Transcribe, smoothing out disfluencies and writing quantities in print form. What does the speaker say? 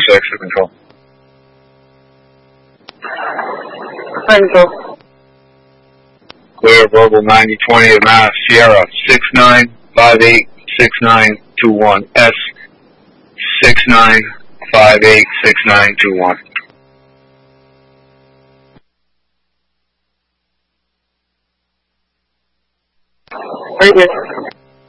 extra control. Control. Clear verbal 9020 at Mass Sierra 69586921 S 69586921. Very good.